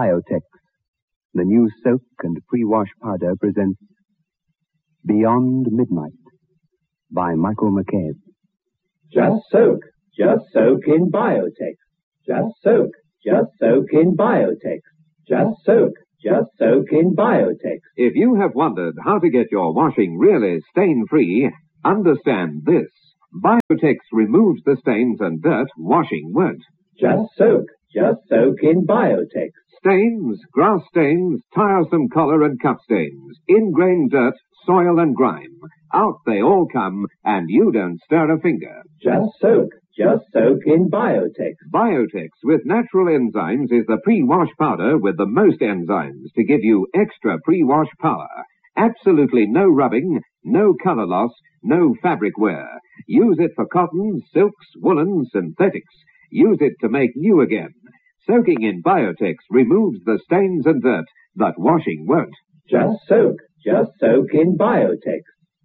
Biotex, the new soak and pre-wash powder, presents Beyond Midnight by Michael McCabe. Just soak in Biotex. Just soak in Biotex. Just soak in Biotex. If you have wondered how to get your washing really stain-free, understand this. Biotex removes the stains and dirt washing won't. Just soak in Biotex. Stains, grass stains, tiresome collar and cup stains, ingrained dirt, soil and grime. Out they all come, and you don't stir a finger. Just soak in Biotex. Biotex with natural enzymes is the pre-wash powder with the most enzymes to give you extra pre-wash power. Absolutely no rubbing, no color loss, no fabric wear. Use it for cottons, silks, woolens, synthetics. Use it to make new again. Soaking in Biotex removes the stains and dirt that washing won't. Just soak in Biotex.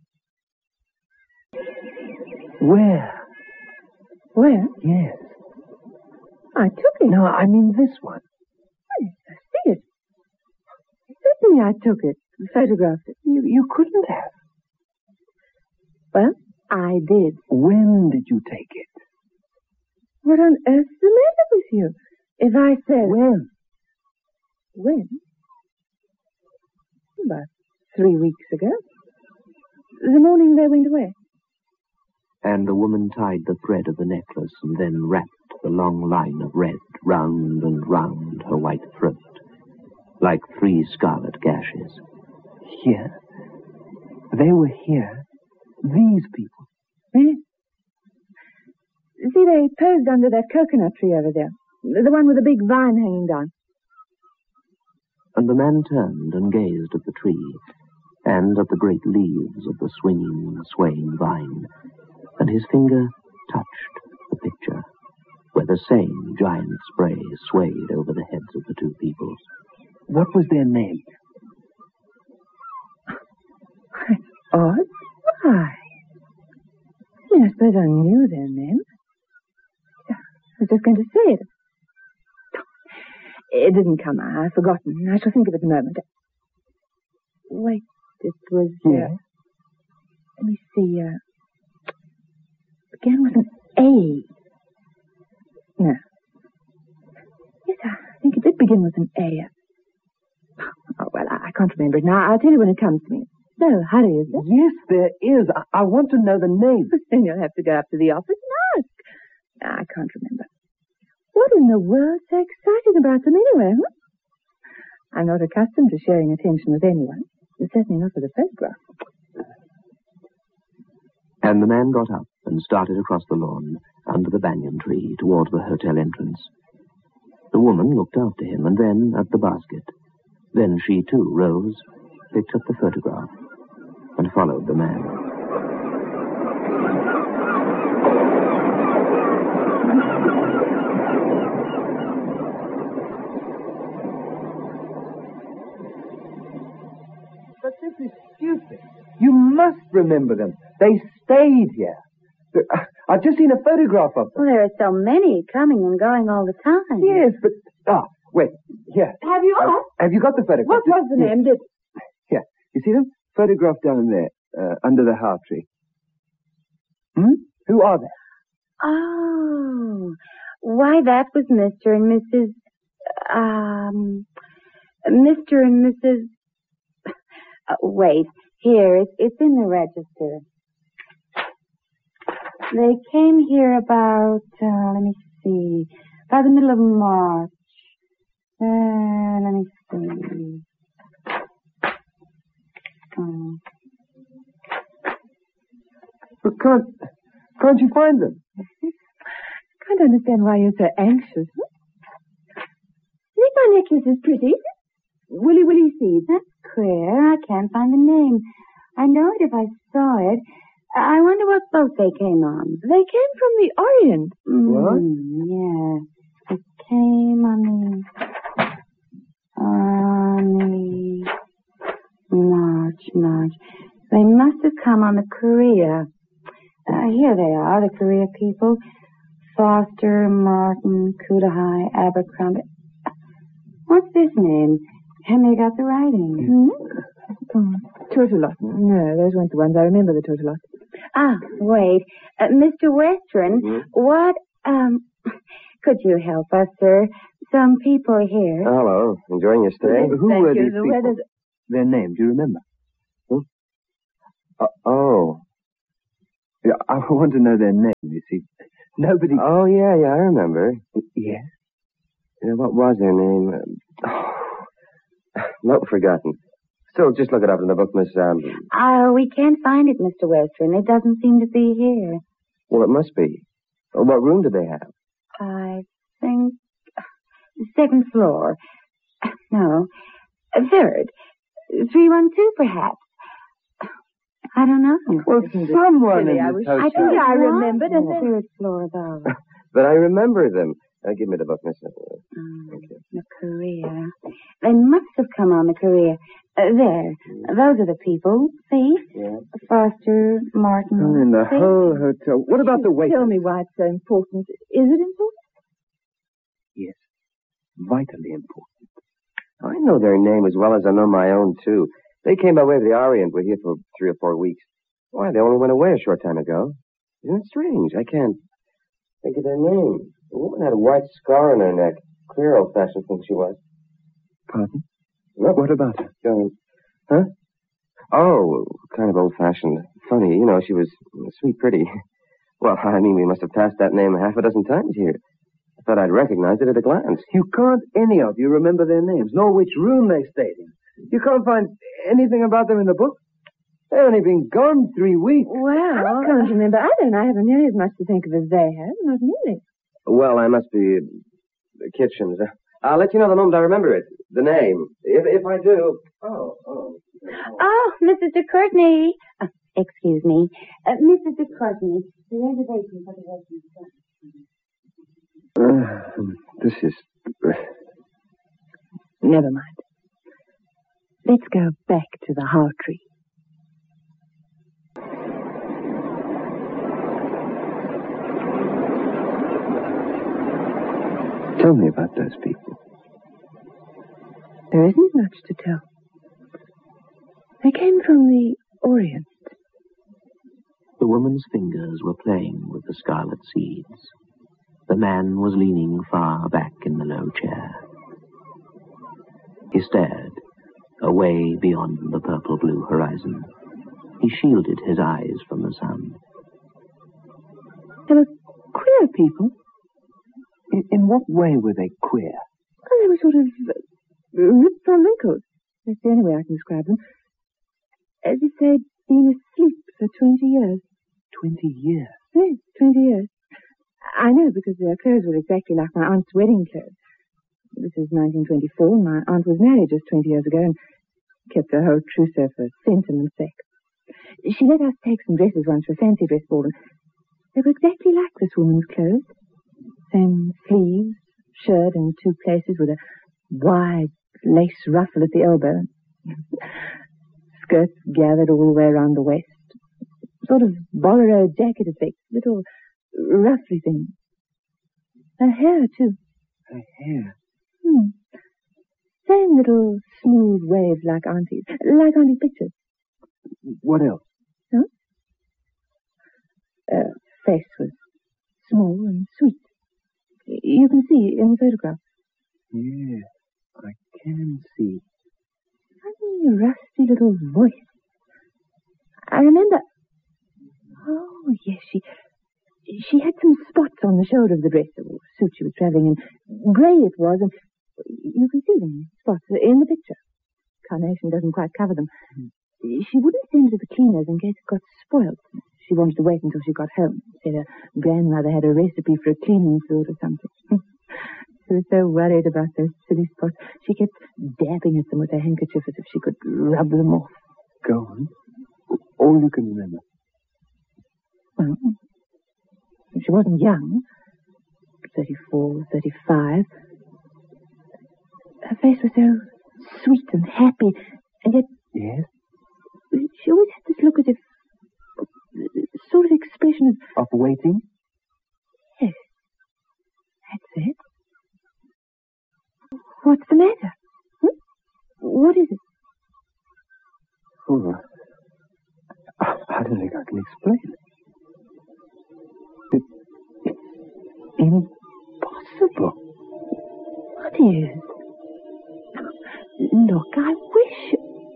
Where? Yes. I took it. No, I mean this one. I see it. Certainly I took it. Photographed it. You couldn't have. Well, I did. When did you take it? What on earth's the matter with you? If I said... When? When? About 3 weeks ago. The morning they went away. And the woman tied the thread of the necklace and then wrapped the long line of red round and round her white throat, like 3 scarlet gashes. Here? They were here? These people? Yes. See, they posed under that coconut tree over there. The one with the big vine hanging down. And the man turned and gazed at the tree, and at the great leaves of the swinging, swaying vine, and his finger touched the picture, where the same giant spray swayed over the heads of the 2 people. What was their name? Odd? Why? I suppose I knew their names. I was just going to say it. It didn't come. I've forgotten. I shall think of it in a moment. Wait, it was... Yes? Let me see. Began with an A. No. Yes, I think it did begin with an A. Oh, well, I can't remember it now. I'll tell you when it comes to me. No, hurry, is there? Yes, there is. I want to know the name. Then you'll have to go up to the office and ask. I can't remember. What in the world's so exciting about them anyway, huh? I'm not accustomed to sharing attention with anyone. Certainly not with a photograph. And the man got up and started across the lawn, under the banyan tree, toward the hotel entrance. The woman looked after him, and then at the basket. Then she, too, rose, picked up the photograph, and followed the man. But this is stupid. You must remember them. They stayed here. I've just seen a photograph of them. Well, there are so many coming and going all the time. Yes, but... wait. Here. Have you asked? Have you got the photograph? What was the name? Here. You see them? Photograph down there, under the heart tree. Who are they? Oh. Why, that was Mr. and Mrs... Mr. and Mrs... wait. Here, it's in the register. They came here about, let me see, about the middle of March. Let me see. But can't you find them? Can't understand why you're so anxious. Huh? Think my necklace is pretty? Willy seeds. That's queer. I can't find the name. I know it if I saw it. I wonder what boat they came on. They came from the Orient. What? Yeah. They came on the March. They must have come on the Korea. Here they are, the Korea people. Foster, Martin, Kudahai, Abercrombie. What's this name? Have they got the writing? Tortolot. No, those weren't the ones. I remember the Tortolot. Ah, wait. Mr. Western, what, could you help us, sir? Some people here. Hello. Enjoying your stay? Who Thank were you. these The people? weather's... Their name, do you remember? Oh. Yeah, I want to know their name, you see. Nobody... Oh, yeah, I remember. Yes? Yeah, what was their name? Not forgotten. Still, just look it up in the book, Miss... We can't find it, Mr. Western. It doesn't seem to be here. Well, it must be. What room do they have? I think... second floor. No. Third. 312, perhaps. I don't know. Well, someone silly. in I this wish- hotel... I think I remembered, and then... Third floor, though. But I remember them. Give me the book, Miss... Thank you. The career. They must have come on the career. There. Those are the people. See? Yeah. Foster, Martin. Oh, in the See? whole hotel. What about the waiter? Tell me why it's so important. Is it important? Yes. Vitally important. I know their name as well as I know my own, too. They came by way of the Orient. Were here for 3 or 4 weeks. Why, they only went away a short time ago. Isn't it strange? I can't think of their name. The woman had a white scar on her neck. Clear old-fashioned thing she was. Pardon? No. What about her? Huh? Oh, kind of old-fashioned. Funny, you know, she was sweet pretty. Well, I mean, we must have passed that name half a dozen times here. I thought I'd recognize it at a glance. You can't any of you remember their names, nor which room they stayed in. You can't find anything about them in the book? They've only been gone 3 weeks. Well, I can't remember either, and I haven't nearly as much to think of as they have. Not nearly. Well, I must be the kitchens. I'll let you know the moment I remember it. The name. If I do... Oh. Oh, Mrs. de Courtney. Excuse me. Mrs. de Courtney. The reservation for the restaurant. This is... Never mind. Let's go back to the Hartree. Tell me about those people. There isn't much to tell. They came from the Orient. The woman's fingers were playing with the scarlet seeds. The man was leaning far back in the low chair. He stared, away beyond the purple-blue horizon. He shielded his eyes from the sun. They were queer people. In what way were they queer? Well, they were sort of ripped from wrinkles. That's the only way I can describe them. As if they'd been asleep for 20 years. 20 years? Yes, 20 years. I know, because their clothes were exactly like my aunt's wedding clothes. This is 1924, and my aunt was married just 20 years ago and kept her whole trousseau for sentiment's sake. She let us take some dresses once for a fancy dress ball, and they were exactly like this woman's clothes. Same sleeves, shirt in 2 places with a wide lace ruffle at the elbow. Skirts gathered all the way around the waist. Sort of bolero jacket effect, little ruffly thing. Her hair, too. Her hair? Same little smooth waves like Auntie's pictures. What else? Huh? Her face was small and sweet. You can see in the photograph. Yeah, I can see. Funny, rusty little voice. I remember... Oh, yes, she had some spots on the shoulder of the dress, or suit she was travelling in. Grey it was, and you can see them, spots, in the picture. Carnation doesn't quite cover them. She wouldn't send it to the cleaners in case it got spoiled. She wanted to wait until she got home. Said her grandmother had a recipe for a cleaning fluid or something. She was so worried about those silly spots. She kept dabbing at them with her handkerchief as if she could rub them off. Go on. All you can remember. Well, she wasn't young. 34, 35. Her face was so sweet and happy, and yet... Yes? She always had this look as if... sort of expression of... Of waiting? Yes. That's it. What's the matter? What is it? Oh, I don't think I can explain. It's impossible. What is? Look, I wish...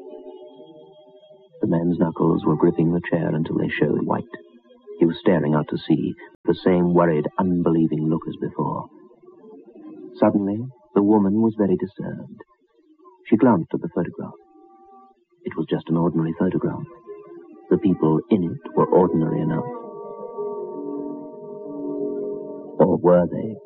The man's knuckles were gripping the chair until they showed white. He was staring out to sea, the same worried, unbelieving look as before. Suddenly, the woman was very disturbed. She glanced at the photograph. It was just an ordinary photograph. The people in it were ordinary enough. Or were they?